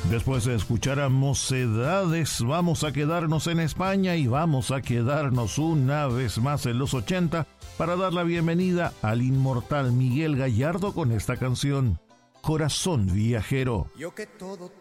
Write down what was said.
Después de escuchar a Mocedades, vamos a quedarnos en España y vamos a quedarnos una vez más en los 80 para dar la bienvenida al inmortal Miguel Gallardo con esta canción, Corazón Viajero. Yo que todo